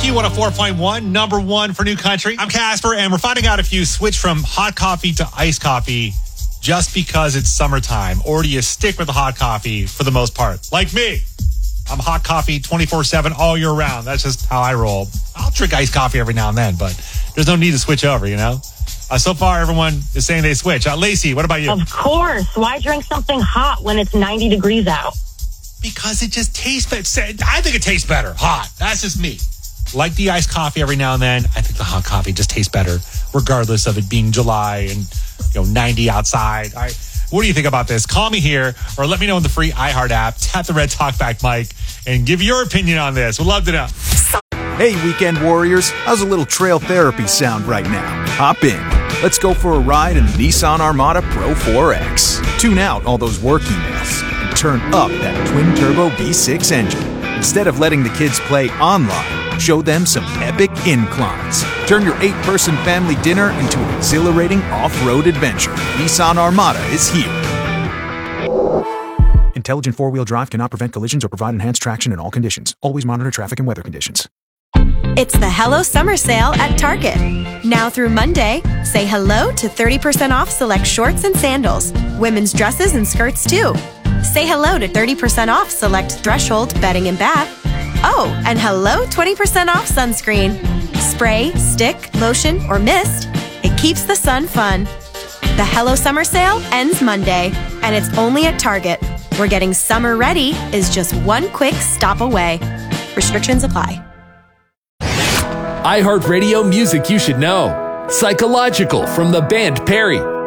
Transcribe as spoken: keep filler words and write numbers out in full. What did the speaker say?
B one oh four point one, number one for New Country. I'm Casper, and we're finding out if you switch from hot coffee to iced coffee just because it's summertime, or do you stick with the hot coffee for the most part? Like me. I'm hot coffee twenty-four seven all year round. That's just how I roll. I'll drink iced coffee every now and then, but there's no need to switch over, you know? Uh, so far, everyone is saying they switch. Uh, Lacey, what about you? Of course. Why drink something hot when it's ninety degrees out? Because it just tastes better. I think it tastes better. Hot. That's just me. Like the iced coffee every now and then, I think the hot coffee just tastes better, regardless of it being July and, you know, ninety outside. All right. What do you think about this? Call me here or let me know in the free iHeart app. Tap the red talkback mic and give your opinion on this. We'd love to know. Hey, weekend warriors. How's a little trail therapy sound right now? Hop in. Let's go for a ride in the Nissan Armada Pro four X. Tune out all those work emails and turn up that twin-turbo V six engine. Instead of letting the kids play online, show them some epic inclines. Turn your eight-person family dinner into an exhilarating off-road adventure. Nissan Armada is here. Intelligent four-wheel drive cannot prevent collisions or provide enhanced traction in all conditions. Always monitor traffic and weather conditions. It's the Hello Summer Sale at Target. Now through Monday, say hello to thirty percent off select shorts and sandals, women's dresses and skirts too. Say hello to thirty percent off select Threshold bedding and bath. Oh, and hello twenty percent off sunscreen. Spray, stick, lotion, or mist, it keeps the sun fun. The Hello Summer Sale ends Monday, and it's only at Target, where getting summer ready is just one quick stop away. Restrictions apply. iHeartRadio music you should know. Psychological from the band Perry.